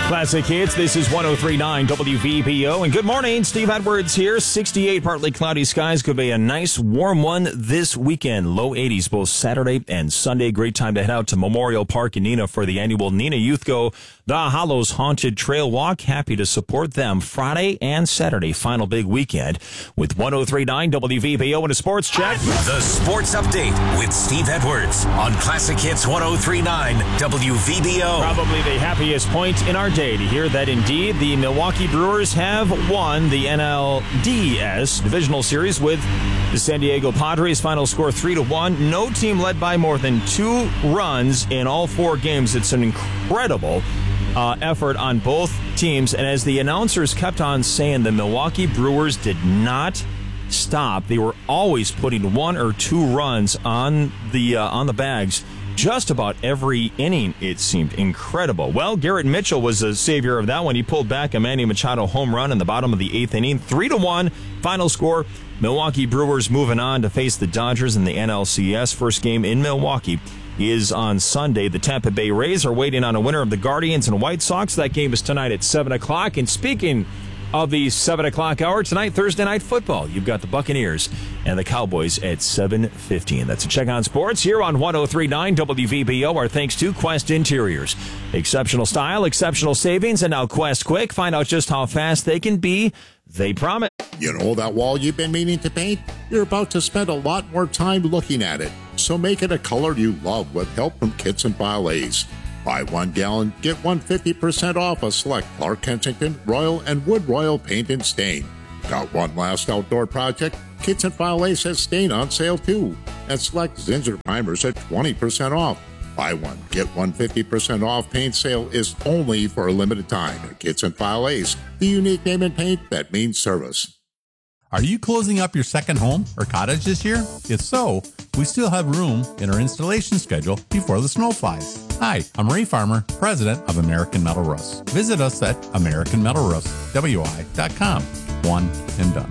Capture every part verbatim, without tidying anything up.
Classic Hits. This is one oh three point nine W V B O. And good morning. Steve Edwards here. sixty-eight, partly cloudy skies. Could be a nice warm one this weekend. Low eighties both Saturday and Sunday. Great time to head out to Memorial Park in Neenah for the annual Neenah Youth Go The Hollows Haunted Trail Walk. Happy to support them Friday and Saturday. Final big weekend with one oh three point nine W V B O and a sports check. The Sports Update with Steve Edwards on Classic Hits one oh three point nine W V B O. Probably the happiest point in our day to hear that indeed the Milwaukee Brewers have won the N L D S Divisional Series with the San Diego Padres. Final score three to one. No team led by more than two runs in all four games. It's an incredible uh, effort on both teams. And as the announcers kept on saying, the Milwaukee Brewers did not stop. They were always putting one or two runs on the uh, on the bags. Just about every inning, it seemed. Incredible. Well, Garrett Mitchell was the savior of that one. He pulled back a Manny Machado home run in the bottom of the eighth inning. Three to one. Final score. Milwaukee Brewers moving on to face the Dodgers in the N L C S. First game in Milwaukee is on Sunday. The Tampa Bay Rays are waiting on a winner of the Guardians and White Sox. That game is tonight at seven o'clock. And speaking of the seven o'clock hour tonight, Thursday Night Football, you've got the Buccaneers and the Cowboys at seven fifteen. That's a check on sports here on one oh three point nine W V B O. Our thanks to Quest Interiors. Exceptional style, exceptional savings, and now Quest Quick. Find out just how fast they can be. They promise. You know that wall you've been meaning to paint? You're about to spend a lot more time looking at it. So make it a color you love with help from Kits and File A's. Buy one gallon, get one fifty percent off a select Clark Kensington, Royal, and Wood Royal paint and stain. Got one last outdoor project? Kits and File Ace has stain on sale too. And select Zinsser primers at twenty percent off. Buy one, get one fifty percent off paint sale is only for a limited time at Kits and File Ace, the unique name in paint that means service. Are you closing up your second home or cottage this year? If so, we still have room in our installation schedule before the snow flies. Hi, I'm Ray Farmer, president of American Metal Roofs. Visit us at American Metal Roofs, W I dot com. One and done.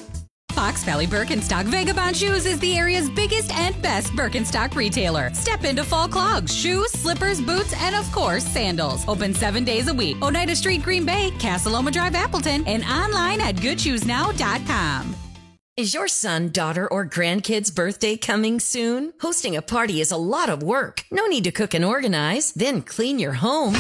Fox Valley Birkenstock Vagabond Shoes is the area's biggest and best Birkenstock retailer. Step into fall clogs, shoes, slippers, boots, and of course, sandals. Open seven days a week. Oneida Street, Green Bay, Casa Loma Drive, Appleton, and online at good shoes now dot com. Is your son, daughter, or grandkid's birthday coming soon? Hosting a party is a lot of work. No need to cook and organize, then clean your home.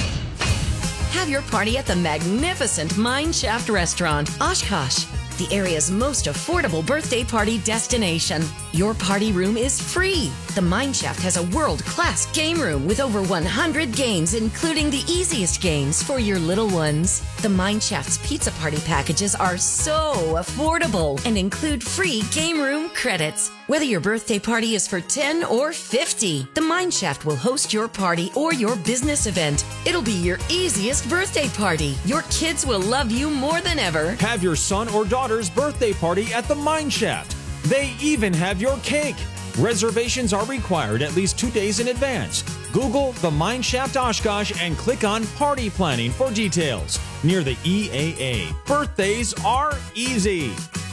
Have your party at the magnificent Mine Shaft Restaurant, Oshkosh, the area's most affordable birthday party destination. Your party room is free. The Mine Shaft has a world-class game room with over one hundred games, including the easiest games for your little ones. The Mine Shaft's pizza party packages are so affordable and include free game room credits. Whether your birthday party is for ten or fifty, the Mine Shaft will host your party or your business event. It'll be your easiest birthday party. Your kids will love you more than ever. Have your son or daughter's birthday party at the Mine Shaft. They even have your cake. Reservations are required at least two days in advance. Google the Mine Shaft Oshkosh and click on Party Planning for details. Near the E A A. Birthdays are easy.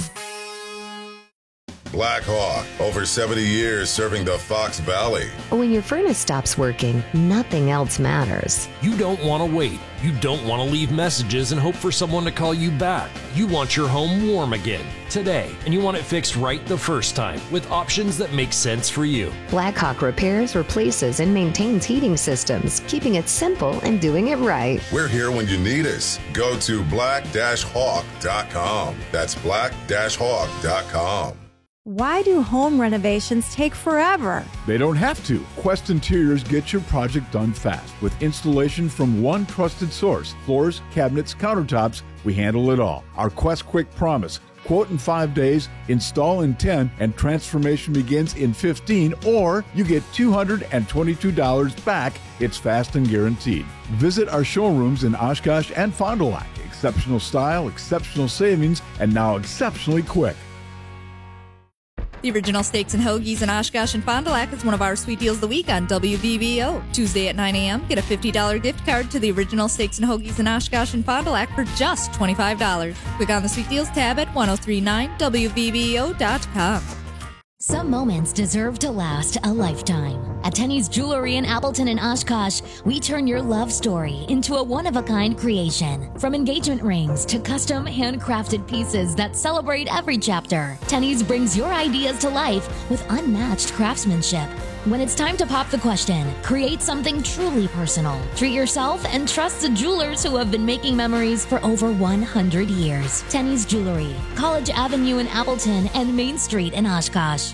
Black Hawk, over seventy years serving the Fox Valley. When your furnace stops working, nothing else matters. You don't want to wait. You don't want to leave messages and hope for someone to call you back. You want your home warm again, today, and you want it fixed right the first time with options that make sense for you. Blackhawk repairs, replaces, and maintains heating systems, keeping it simple and doing it right. We're here when you need us. Go to black dash hawk dot com. That's black dash hawk dot com. Why do home renovations take forever? They don't have to. Quest Interiors gets your project done fast with installation from one trusted source. Floors, cabinets, countertops, we handle it all. Our Quest Quick promise. Quote in five days, install in ten, and transformation begins in fifteen, or you get two hundred twenty-two dollars back. It's fast and guaranteed. Visit our showrooms in Oshkosh and Fond du Lac. Exceptional style, exceptional savings, and now exceptionally quick. The Original Steaks and Hoagies in Oshkosh and Fond du Lac is one of our sweet deals of the week on W V B O. Tuesday at nine a.m., get a fifty dollars gift card to the Original Steaks and Hoagies in Oshkosh and Fond du Lac for just twenty-five dollars. Click on the Sweet Deals tab at ten thirty-nine W V B O dot com. Some moments deserve to last a lifetime. At Tenny's Jewelry in Appleton and Oshkosh, we turn your love story into a one-of-a-kind creation. From engagement rings to custom handcrafted pieces that celebrate every chapter, Tenny's brings your ideas to life with unmatched craftsmanship. When it's time to pop the question, create something truly personal. Treat yourself and trust the jewelers who have been making memories for over one hundred years. Tenny's Jewelry, College Avenue in Appleton and Main Street in Oshkosh.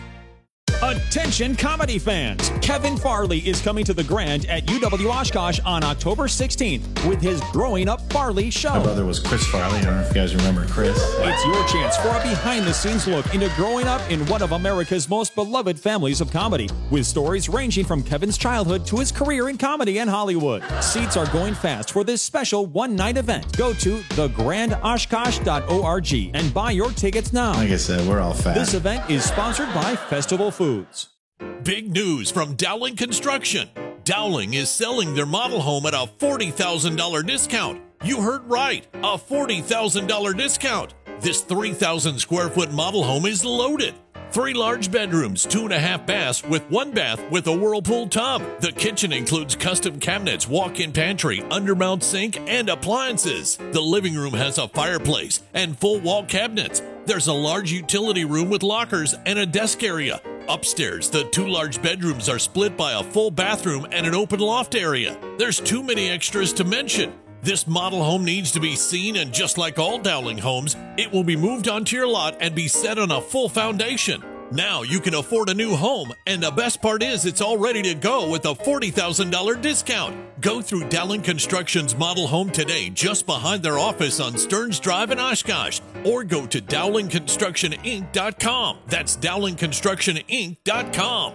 Attention comedy fans! Kevin Farley is coming to the Grand at U W Oshkosh on October sixteenth with his Growing Up Farley show. My brother was Chris Farley. I don't know if you guys remember Chris. It's your chance for a behind-the-scenes look into growing up in one of America's most beloved families of comedy, with stories ranging from Kevin's childhood to his career in comedy and Hollywood. Seats are going fast for this special one-night event. Go to the grand oshkosh dot org and buy your tickets now. Like I said, we're all fat. This event is sponsored by Festival Foods. Big news from Dowling Construction. Dowling is selling their model home at a forty thousand dollars discount. You heard right, a forty thousand dollars discount. This three thousand square foot model home is loaded. Three large bedrooms, two and a half baths with one bath with a whirlpool tub. The kitchen includes custom cabinets, walk-in pantry, undermount sink, and appliances. The living room has a fireplace and full wall cabinets. There's a large utility room with lockers and a desk area. Upstairs, the two large bedrooms are split by a full bathroom and an open loft area. There's too many extras to mention. This model home needs to be seen, and just like all Dowling homes, it will be moved onto your lot and be set on a full foundation. Now you can afford a new home, and the best part is it's all ready to go with a forty thousand dollars discount. Go through Dowling Construction's model home today just behind their office on Stearns Drive in Oshkosh, or go to dowling construction inc dot com. That's dowling construction inc dot com.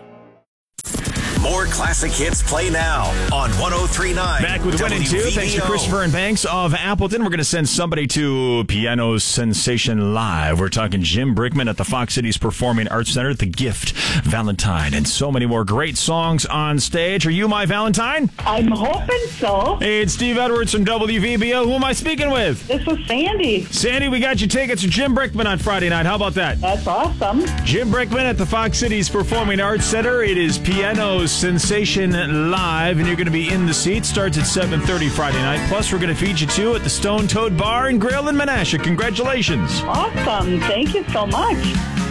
More classic hits play now on one oh three point nine. Back with Winning Two. Thanks to Christopher and Banks of Appleton. We're going to send somebody to Piano Sensation Live. We're talking Jim Brickman at the Fox Cities Performing Arts Center, The Gift, Valentine, and so many more great songs on stage. Are you my Valentine? I'm hoping so. Hey, it's Steve Edwards from W V B O. Who am I speaking with? This is Sandy. Sandy, we got you tickets to Jim Brickman on Friday night. How about that? That's awesome. Jim Brickman at the Fox Cities Performing Arts Center. It is Piano Sensation Live, and you're going to be in the seats. Starts at seven thirty Friday night. Plus, we're going to feed you two at the Stone Toad Bar and Grill in Menasha. Congratulations. Awesome. Thank you so much.